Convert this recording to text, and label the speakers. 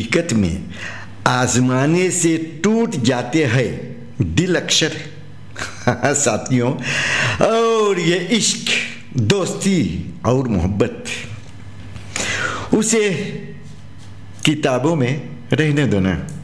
Speaker 1: हकीकत में आजमाने से टूट जाते हैं दिल अक्सर। हाँ साथियों, और ये इश्क, दोस्ती और मोहब्बत, उसे किताबों में रहने दो ना।